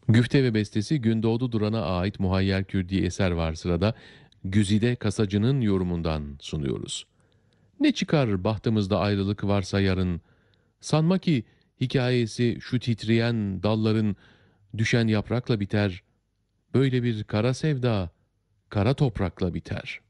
Güfte ve bestesi Gündoğdu Duran'a ait Muhayyer Kürdi eser var sırada. Güzide Kasacı'nın yorumundan sunuyoruz. Ne çıkar bahtımızda ayrılık varsa yarın, sanma ki hikayesi şu titreyen dalların düşen yaprakla biter, böyle bir kara sevda kara toprakla biter.''